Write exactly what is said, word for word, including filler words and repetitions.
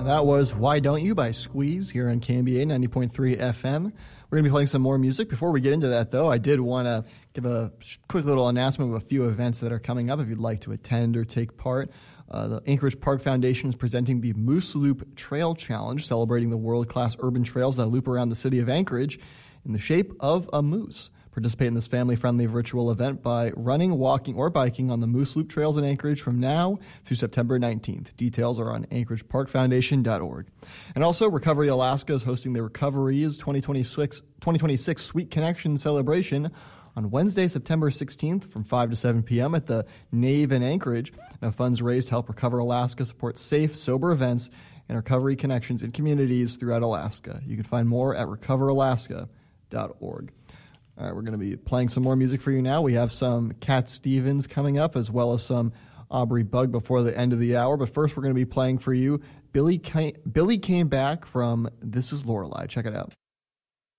And that was Why Don't You by Squeeze here on K M B A ninety point three F M. We're going to be playing some more music. Before we get into that, though, I did want to give a quick little announcement of a few events that are coming up if you'd like to attend or take part. Uh, the Anchorage Park Foundation is presenting the Moose Loop Trail Challenge, celebrating the world-class urban trails that loop around the city of Anchorage in the shape of a moose. Participate in this family-friendly virtual event by running, walking, or biking on the Moose Loop Trails in Anchorage from now through September nineteenth. Details are on anchorage park foundation dot org. And also, Recovery Alaska is hosting the Recoveries twenty twenty-six, twenty twenty-six Sweet Connection celebration on Wednesday, September sixteenth from five to seven p.m. at the Nave in Anchorage. Now, funds raised to help Recover Alaska support safe, sober events and recovery connections in communities throughout Alaska. You can find more at recover alaska dot org. All right, we're going to be playing some more music for you now. We have some Cat Stevens coming up, as well as some Aubrey Bug before the end of the hour. But first, we're going to be playing for you Billy Came, Billy Came Back from This Is Lorelei. Check it out.